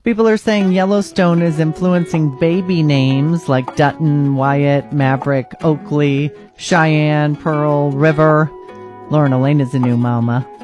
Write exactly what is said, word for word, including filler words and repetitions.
People are saying Yellowstone is influencing baby names like Dutton, Wyatt, Maverick, Oakley, Cheyenne, Pearl, River. Lauren Elaine is a new mama.